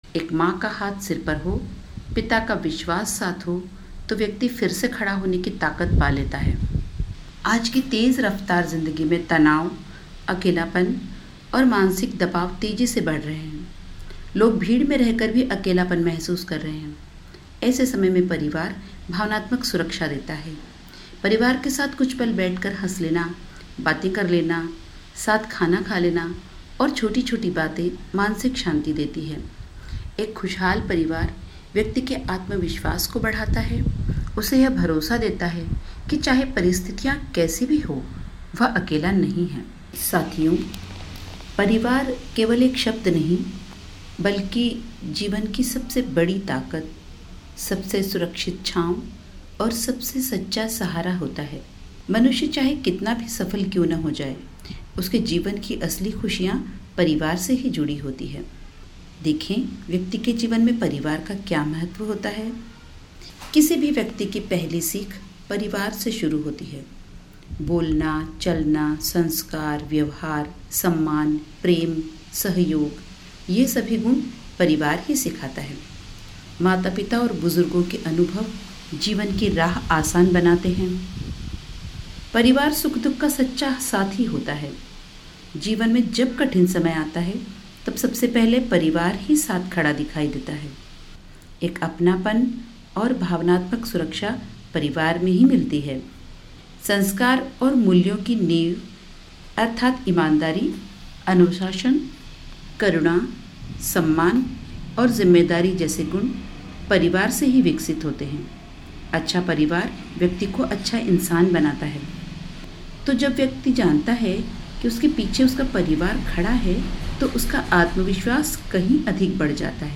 एक माँ का हाथ सिर पर हो, पिता का विश्वास साथ हो, तो व्यक्ति फिर से खड़ा होने की ताकत पा लेता है। आज की तेज़ रफ्तार ज़िंदगी में तनाव, अकेलापन और मानसिक दबाव तेज़ी से बढ़ रहे हैं। लोग भीड़ में रहकर भी अकेलापन महसूस कर रहे हैं। ऐसे समय में परिवार भावनात्मक सुरक्षा देता है। परिवार के साथ कुछ पल बैठकर हंस लेना, बातें कर लेना, साथ खाना खा लेना और छोटी छोटी बातें मानसिक शांति देती है। एक खुशहाल परिवार व्यक्ति के आत्मविश्वास को बढ़ाता है। उसे यह भरोसा देता है कि चाहे परिस्थितियाँ कैसी भी हो, वह अकेला नहीं है। साथियों, परिवार केवल एक शब्द नहीं, बल्कि जीवन की सबसे बड़ी ताकत, सबसे सुरक्षित छांव और सबसे सच्चा सहारा होता है। मनुष्य चाहे कितना भी सफल क्यों न हो जाए, उसके जीवन की असली खुशियाँ परिवार से ही जुड़ी होती है। देखें, व्यक्ति के जीवन में परिवार का क्या महत्व होता है। किसी भी व्यक्ति की पहली सीख परिवार से शुरू होती है। बोलना, चलना, संस्कार, व्यवहार, सम्मान, प्रेम, सहयोग, ये सभी गुण परिवार ही सिखाता है। माता पिता और बुजुर्गों के अनुभव जीवन की राह आसान बनाते हैं। परिवार सुख दुख का सच्चा साथी होता है। जीवन में जब कठिन समय आता है, तब सबसे पहले परिवार ही साथ खड़ा दिखाई देता है। एक अपनापन और भावनात्मक सुरक्षा परिवार में ही मिलती है। संस्कार और मूल्यों की नींव अर्थात ईमानदारी, अनुशासन, करुणा, सम्मान और जिम्मेदारी जैसे गुण परिवार से ही विकसित होते हैं। अच्छा परिवार व्यक्ति को अच्छा इंसान बनाता है। तो जब व्यक्ति जानता है कि उसके पीछे उसका परिवार खड़ा है, तो उसका आत्मविश्वास कहीं अधिक बढ़ जाता है।